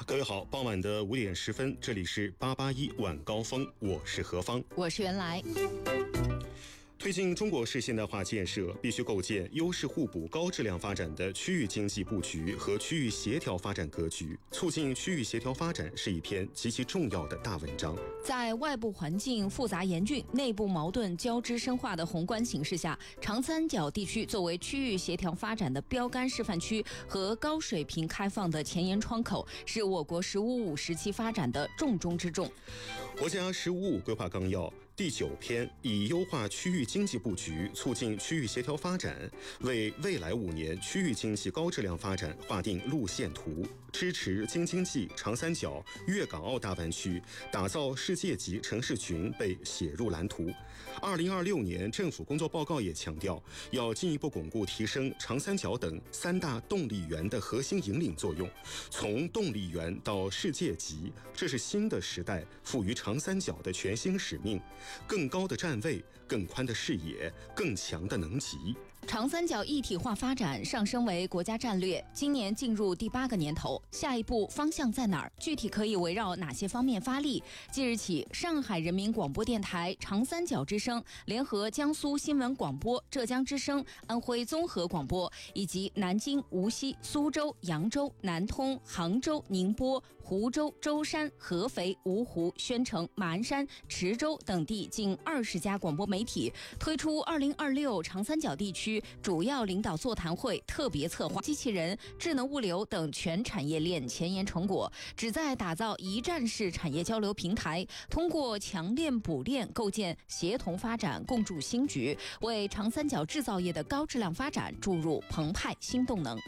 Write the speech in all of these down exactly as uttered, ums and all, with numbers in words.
各位好，傍晚的五点十分，这里是八八一晚高峰，我是何芳， 我是袁来。 推进中国式现代化建设，必须构建优势互补、高质量发展的区域经济布局和区域协调发展格局。促进区域协调发展是一篇极其重要的大文章。 在外部环境复杂严峻、内部矛盾交织深化的宏观形势下，长三角地区作为区域协调发展的标杆示范区和高水平开放的前沿窗口，是我国“十五五”时期发展的重中之重。 国家“十五五”规划纲要第九篇以优化区域经济布局、促进区域协调发展，为未来五年区域经济高质量发展划定路线图，支持京津冀、长三角、粤港澳大湾区打造世界级城市群被写入蓝图。二零二六年政府工作报告也强调，要进一步巩固提升长三角等三大动力园的核心引领作用，从动力园到世界级，这是新的时代赋予长三角的全新使命。更高的站位，更宽的视野，更强的能级。 长三角一体化发展上升为国家战略，今年进入第八个年头，下一步方向在哪儿？具体可以围绕哪些方面发力？即日起，上海人民广播电台长三角之声联合江苏新闻广播、浙江之声、安徽综合广播以及南京、无锡、苏州、扬州、南通、杭州、宁波、湖州、舟山、合肥、芜湖、宣城、马鞍山、池州等地近二十家广播媒体推出二零二六长三角地区主要领导座谈会特别策划，机器人、智能物流等全产业链前沿成果，旨在打造一站式产业交流平台，通过强链补链构建协同发展共筑新局，为长三角制造业的高质量发展注入澎湃新动能。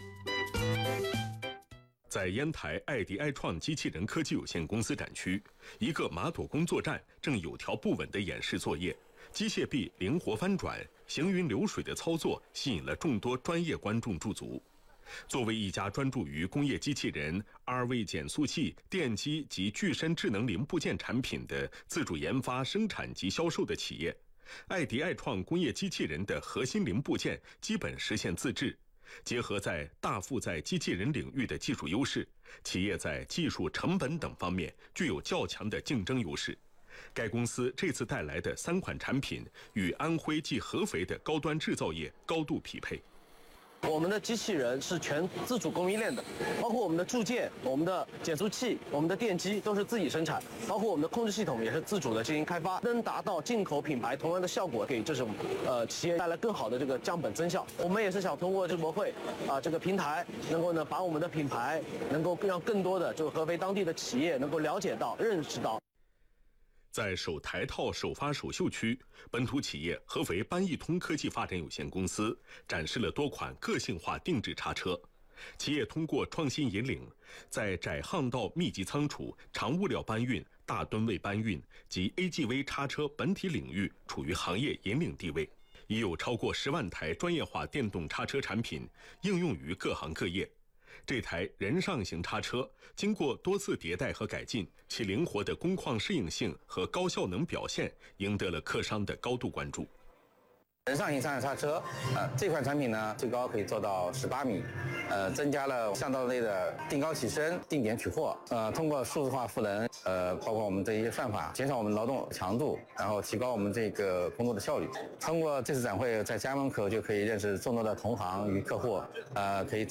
在烟台爱迪爱创机器人科技有限公司展区，一个马斗工作站正有条不紊地演示作业，机械臂灵活翻转、行云流水的操作吸引了众多专业观众驻足。作为一家专注于工业机器人、二位减速器、电机及具身智能零部件产品的自主研发、生产及销售的企业，爱迪爱创工业机器人的核心零部件基本实现自制。结合在大负载机器人领域的技术优势，企业在技术、成本等方面具有较强的竞争优势。该公司这次带来的三款产品与安徽及合肥的高端制造业高度匹配。 我们的机器人是全自主供应链的，包括我们的铸件、我们的减速器、我们的电机都是自己生产，包括我们的控制系统也是自主的进行开发，能达到进口品牌同样的效果，给这种呃企业带来更好的这个降本增效。我们也是想通过世博会啊、呃、这个平台，能够呢把我们的品牌能够让更多的就合肥当地的企业能够了解到、认识到。 在首台套首发首秀区，本土企业合肥班易通科技发展有限公司展示了多款个性化定制叉车。企业通过创新引领，在窄巷道密集仓储、长物料搬运、大吨位搬运及 A G V 叉车本体领域处于行业引领地位，已有超过十万台专业化电动叉车产品应用于各行各业。这台人上型叉车经过多次迭代和改进，其灵活的工况适应性和高效能表现赢得了客商的高度关注。 人上型上下叉车，呃，这款产品呢，最高可以做到十八米，呃，增加了巷道内的定高起升、定点取货，呃，通过数字化赋能，呃，包括我们这一些算法，减少我们劳动强度，然后提高我们这个工作的效率。通过这次展会，在家门口就可以认识众多的同行与客户，呃，可以